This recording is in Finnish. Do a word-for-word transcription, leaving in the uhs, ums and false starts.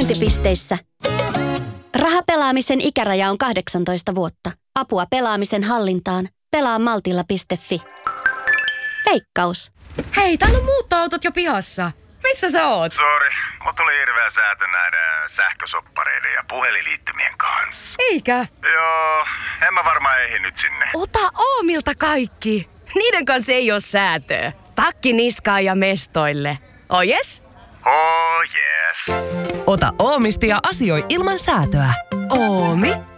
Myyntipisteissä. Rahapelaamisen ikäraja on kahdeksantoista vuotta. Apua pelaamisen hallintaan. Pelaa maltilla piste fi. Veikkaus. Hei, täällä on muuttoautot jo pihassa. Missä sä oot? Sori, mut tuli hirveä säätö näiden sähkösoppareiden ja puhelinliittymien kanssa. Eikä? Joo, en mä varmaan ehdi nyt sinne. Ota Oomilta kaikki. Niiden kanssa ei oo säätöä. Takki niskaan ja mestoille. Oh yes? Oh yes. Ota Oomista ja asioi ilman säätöä. Oomi.